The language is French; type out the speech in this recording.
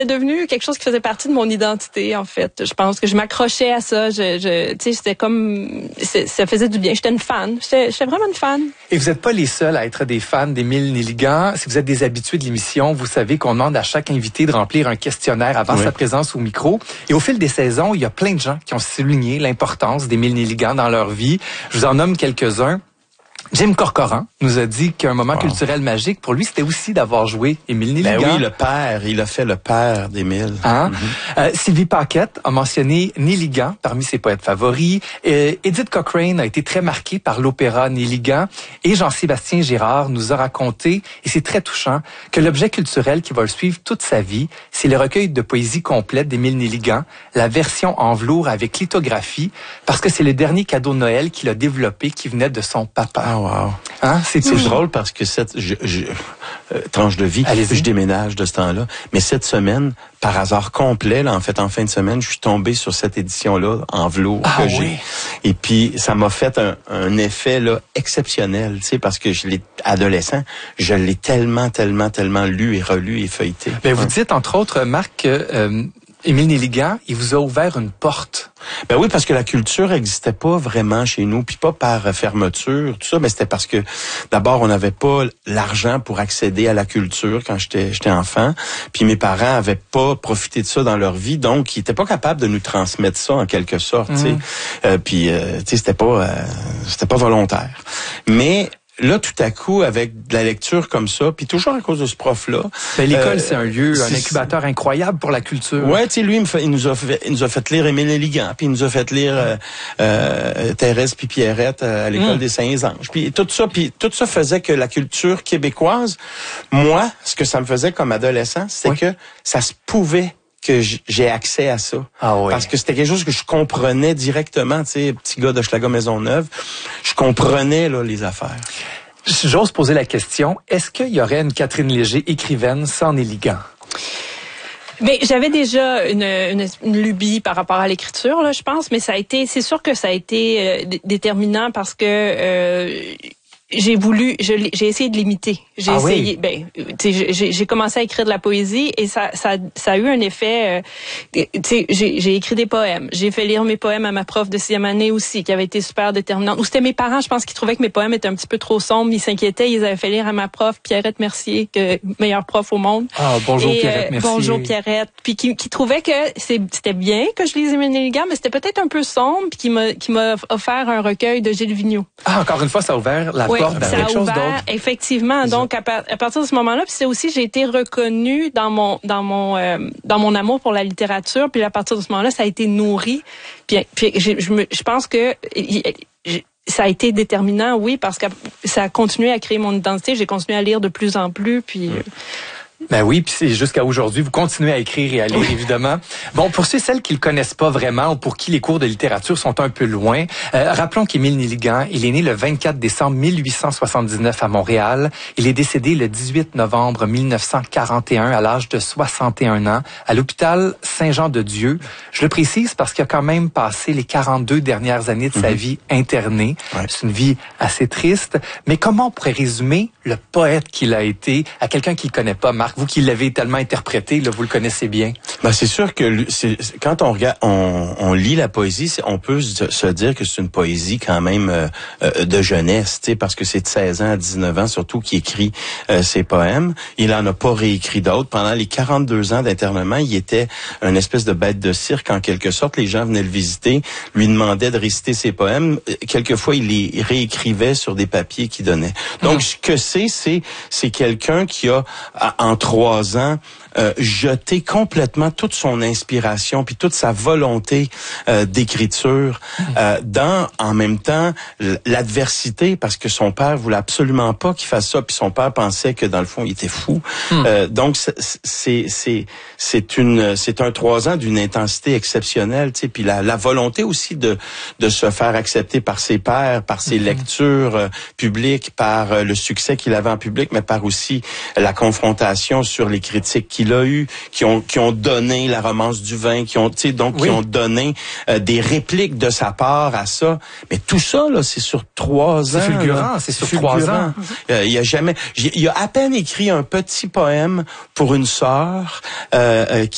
C'est devenu quelque chose qui faisait partie de mon identité, en fait. Je pense que je m'accrochais à ça. Tu sais, c'était comme... ça faisait du bien. J'étais une fan. J'étais vraiment une fan. Et vous n'êtes pas les seuls à être des fans d'Émile Nelligan. Si vous êtes des habitués de l'émission, vous savez qu'on demande à chaque invité de remplir un questionnaire avant sa présence au micro. Et au fil des saisons, il y a plein de gens qui ont souligné l'importance d'Émile Nelligan dans leur vie. Je vous en nomme quelques-uns. Jim Corcoran nous a dit qu'un moment culturel magique, pour lui, c'était aussi d'avoir joué Émile Nelligan. Ben oui, le père. Il a fait le père d'Émile. Hein? Sylvie Paquette a mentionné Nelligan parmi ses poètes favoris. Edith Cochrane a été très marquée par l'opéra Nelligan. Et Jean-Sébastien Girard nous a raconté, et c'est très touchant, que l'objet culturel qui va le suivre toute sa vie, c'est le recueil de poésie complète d'Émile Nelligan, la version en velours avec lithographie, parce que c'est le dernier cadeau de Noël qu'il a développé qui venait de son papa. Ah, wow. Hein? C'est drôle parce que cette tranche de vie, je déménage de ce temps-là. Mais cette semaine, par hasard complet, là, en fait, en fin de semaine, je suis tombé sur cette édition-là en velours que j'ai. Et puis, ça m'a fait un effet là exceptionnel, tu sais, parce que adolescent, je l'ai tellement lu et relu et feuilleté. Ben, vous dites, entre autres, Marc, que Émile Nelligan, il vous a ouvert une porte. Ben oui, parce que la culture n'existait pas vraiment chez nous, puis pas par fermeture, tout ça, mais c'était parce que d'abord on n'avait pas l'argent pour accéder à la culture quand j'étais enfant, puis mes parents avaient pas profité de ça dans leur vie, donc ils étaient pas capables de nous transmettre ça en quelque sorte, tu sais. Puis tu sais, c'était pas volontaire. Mais là, tout à coup, avec de la lecture comme ça, puis toujours à cause de ce prof-là. Ben, l'école, c'est un lieu, un incubateur incroyable pour la culture. Ouais, tu sais, lui, il nous a fait lire Émile Nelligan, puis il nous a fait lire Thérèse puis Pierrette à l'école des Saints-Anges. Puis tout ça faisait que la culture québécoise, moi, ce que ça me faisait comme adolescent, c'est que ça se pouvait que j'ai accès à ça. Parce que c'était quelque chose que je comprenais directement, tu sais, petit gars de Hochelaga Maisonneuve, je comprenais là les affaires. J'ose poser la question, est-ce qu'il y aurait une Catherine Léger écrivaine sans Nelligan? Mais j'avais déjà une lubie par rapport à l'écriture, là, je pense, mais c'est sûr que ça a été déterminant parce que j'ai essayé de l'imiter. J'ai essayé, j'ai commencé à écrire de la poésie et ça a eu un effet, j'ai écrit des poèmes. J'ai fait lire mes poèmes à ma prof de 6e année aussi, qui avait été super déterminante. Ou c'était mes parents, je pense, qui trouvaient que mes poèmes étaient un petit peu trop sombres. Ils s'inquiétaient. Ils avaient fait lire à ma prof, Pierrette Mercier, meilleure prof au monde. Bonjour Pierrette Mercier. Bonjour Pierrette. Puis qui trouvait que c'était bien que je lisais Émile Nelligan, mais c'était peut-être un peu sombre, puis qui m'a offert un recueil de Gilles Vigneault. Encore une fois, ça a ouvert la porte à quelque chose d'autre. Effectivement. Donc, à partir de ce moment-là, puis c'est aussi, j'ai été reconnue dans mon amour pour la littérature, puis à partir de ce moment-là, ça a été nourri. Puis je pense que ça a été déterminant, oui, parce que ça a continué à créer mon identité. J'ai continué à lire de plus en plus, puis... Ben oui, puis c'est jusqu'à aujourd'hui, vous continuez à écrire et à lire, évidemment. Bon, pour ceux et celles qui le connaissent pas vraiment ou pour qui les cours de littérature sont un peu loin, rappelons qu'Émile Nelligan, il est né le 24 décembre 1879 à Montréal. Il est décédé le 18 novembre 1941 à l'âge de 61 ans à l'hôpital Saint-Jean-de-Dieu. Je le précise parce qu'il a quand même passé les 42 dernières années de sa vie interné. C'est une vie assez triste. Mais comment on pourrait résumer le poète qu'il a été à quelqu'un qui le connaît pas, Marc? Vous qui l'avez tellement interprété, là, vous le connaissez bien. Ben, c'est sûr que quand on regarde, on lit la poésie, on peut se dire que c'est une poésie quand même de jeunesse, tu sais, parce que c'est de 16 ans à 19 ans surtout qu'il écrit ses poèmes. Il en a pas réécrit d'autres. Pendant les 42 ans d'internement, il était une espèce de bête de cirque en quelque sorte. Les gens venaient le visiter, lui demandaient de réciter ses poèmes. Quelquefois, il les réécrivait sur des papiers qu'il donnait. Donc, ce que c'est quelqu'un qui a en 3 ans jeté complètement toute son inspiration puis toute sa volonté d'écriture dans en même temps l'adversité, parce que son père voulait absolument pas qu'il fasse ça, puis son père pensait que dans le fond il était fou. Donc c'est un 3 ans d'une intensité exceptionnelle, tu sais, puis la volonté aussi de se faire accepter par ses pairs, par ses lectures publiques, par le succès qu'il avait en public, mais par aussi la confrontation sur les critiques qu'il a eues, qui ont donné la romance du vin, qui ont donné des répliques de sa part à ça. Mais tout ça là, c'est sur 3 ans. C'est fulgurant, c'est sur 3 ans. Il a à peine écrit un petit poème pour une sœur